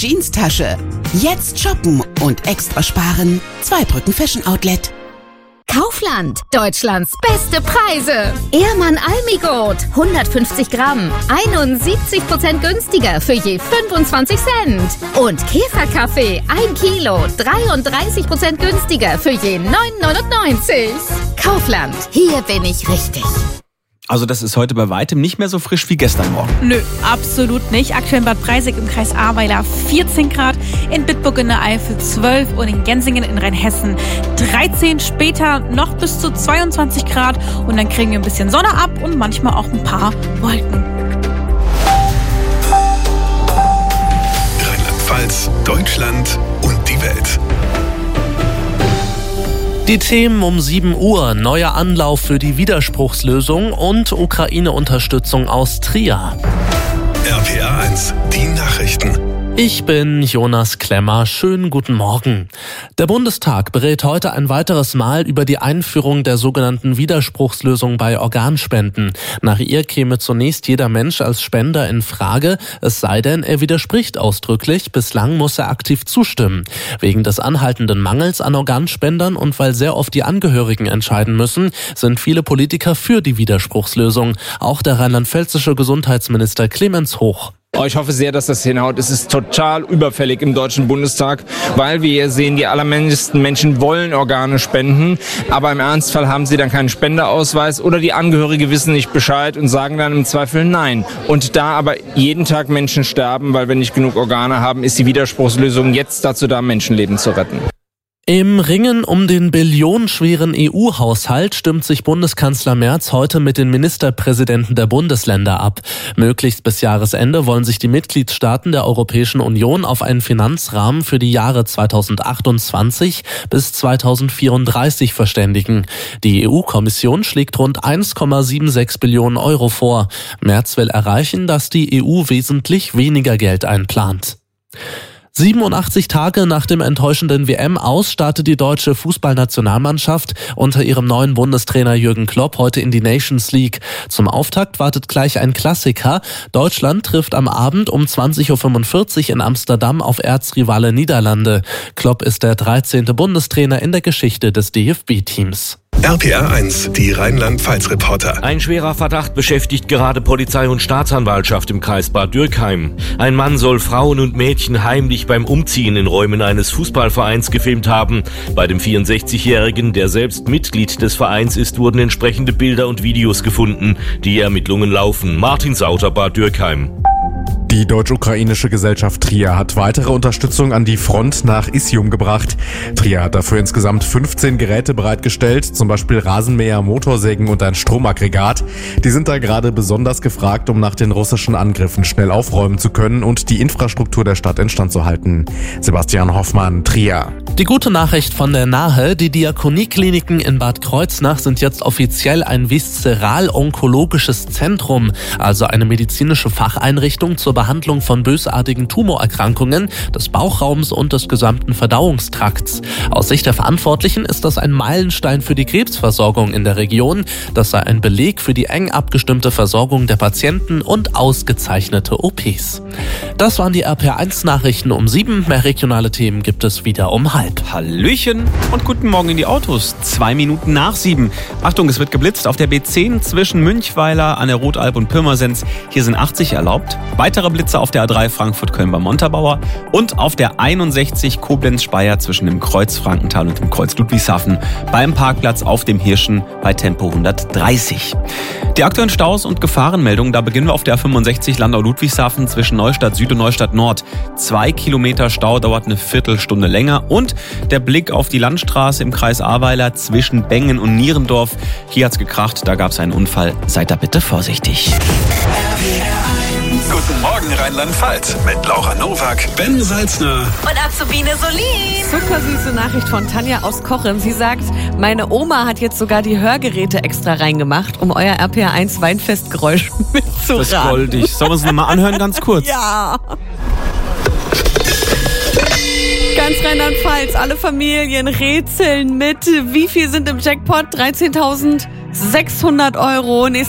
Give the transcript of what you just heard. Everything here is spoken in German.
Jeanstasche. Jetzt shoppen und extra sparen. Zweibrücken Fashion Outlet. Kaufland, Deutschlands beste Preise. Ehrmann Almigurt, 150 Gramm, 71% günstiger für je 25 Cent. Und Käferkaffee, 1 Kilo, 33% günstiger für je 9,99. Kaufland, hier bin ich richtig. Also das ist heute bei weitem nicht mehr so frisch wie gestern Morgen. Nö, absolut nicht. Aktuell in Bad Breisig im Kreis Ahrweiler 14 Grad, in Bitburg in der Eifel 12 und in Gensingen in Rheinhessen 13. Später noch bis zu 22 Grad und dann kriegen wir ein bisschen Sonne ab und manchmal auch ein paar Wolken. Rheinland-Pfalz, Deutschland und die Welt. Die Themen um 7 Uhr, neuer Anlauf für die Widerspruchslösung und Ukraine-Unterstützung aus Trier. RPA 1, die Nachrichten. Ich bin Jonas Klemmer. Schönen guten Morgen. Der Bundestag berät heute ein weiteres Mal über die Einführung der sogenannten Widerspruchslösung bei Organspenden. Nach ihr käme zunächst jeder Mensch als Spender in Frage, es sei denn, er widerspricht ausdrücklich. Bislang muss er aktiv zustimmen. Wegen des anhaltenden Mangels an Organspendern und weil sehr oft die Angehörigen entscheiden müssen, sind viele Politiker für die Widerspruchslösung. Auch der rheinland-pfälzische Gesundheitsminister Clemens Hoch. Ich hoffe sehr, dass das hinhaut. Es ist total überfällig im Deutschen Bundestag, weil wir hier sehen, die allermeisten Menschen wollen Organe spenden, aber im Ernstfall haben sie dann keinen Spenderausweis oder die Angehörige wissen nicht Bescheid und sagen dann im Zweifel Nein. Und da aber jeden Tag Menschen sterben, weil wir nicht genug Organe haben, ist die Widerspruchslösung jetzt dazu da, Menschenleben zu retten. Im Ringen um den billionenschweren EU-Haushalt stimmt sich Bundeskanzler Merz heute mit den Ministerpräsidenten der Bundesländer ab. Möglichst bis Jahresende wollen sich die Mitgliedstaaten der Europäischen Union auf einen Finanzrahmen für die Jahre 2028 bis 2034 verständigen. Die EU-Kommission schlägt rund 1,76 Billionen Euro vor. Merz will erreichen, dass die EU wesentlich weniger Geld einplant. 87 Tage nach dem enttäuschenden WM-Aus startet die deutsche Fußballnationalmannschaft unter ihrem neuen Bundestrainer Jürgen Klopp heute in die Nations League. Zum Auftakt wartet gleich ein Klassiker. Deutschland trifft am Abend um 20.45 Uhr in Amsterdam auf Erzrivale Niederlande. Klopp ist der 13. Bundestrainer in der Geschichte des DFB-Teams. RPA 1, die Rheinland-Pfalz-Reporter. Ein schwerer Verdacht beschäftigt gerade Polizei und Staatsanwaltschaft im Kreis Bad Dürkheim. Ein Mann soll Frauen und Mädchen heimlich beim Umziehen in Räumen eines Fußballvereins gefilmt haben. Bei dem 64-Jährigen, der selbst Mitglied des Vereins ist, wurden entsprechende Bilder und Videos gefunden. Die Ermittlungen laufen. Martin Sauter, Bad Dürkheim. Die deutsch-ukrainische Gesellschaft Trier hat weitere Unterstützung an die Front nach Isium gebracht. Trier hat dafür insgesamt 15 Geräte bereitgestellt, zum Beispiel Rasenmäher, Motorsägen und ein Stromaggregat. Die sind da gerade besonders gefragt, um nach den russischen Angriffen schnell aufräumen zu können und die Infrastruktur der Stadt instand zu halten. Sebastian Hoffmann, Trier. Die gute Nachricht von der Nahe: Die Diakoniekliniken in Bad Kreuznach sind jetzt offiziell ein viszeral-onkologisches Zentrum, also eine medizinische Facheinrichtung zur Behandlung von bösartigen Tumorerkrankungen des Bauchraums und des gesamten Verdauungstrakts. Aus Sicht der Verantwortlichen ist das ein Meilenstein für die Krebsversorgung in der Region. Das sei ein Beleg für die eng abgestimmte Versorgung der Patienten und ausgezeichnete OPs. Das waren die RPA1-Nachrichten um 7. Mehr regionale Themen gibt es wieder um 6:30. Hallöchen und guten Morgen in die Autos. 2 Minuten nach 7. Achtung, es wird geblitzt auf der B10 zwischen Münchweiler an der Rotalb und Pirmasens. Hier sind 80 erlaubt. Weitere Blitze auf der A3 Frankfurt-Köln beim Montabaur und auf der 61 Koblenz-Speyer zwischen dem Kreuz Frankenthal und dem Kreuz Ludwigshafen beim Parkplatz auf dem Hirschen bei Tempo 130. Die aktuellen Staus und Gefahrenmeldungen, da beginnen wir auf der 65 Landau-Ludwigshafen zwischen Neustadt Süd und Neustadt Nord. 2 Kilometer Stau, dauert eine Viertelstunde länger. Und der Blick auf die Landstraße im Kreis Ahrweiler zwischen Bengen und Nierendorf. Hier hat's gekracht, da gab's einen Unfall. Seid da bitte vorsichtig. Guten Morgen Rheinland-Pfalz mit Laura Nowak, Ben Salzner Und Azubine Solin. Zuckersüße Nachricht von Tanja aus Kochen. Sie sagt, meine Oma hat jetzt sogar die Hörgeräte extra reingemacht, um euer RPA1 Weinfestgeräusch mitzuraten. Das ist goldig. Sollen wir uns nochmal anhören, ganz kurz? Ja. Ganz Rheinland-Pfalz, alle Familien rätseln mit. Wie viel sind im Jackpot? 13.600 Euro.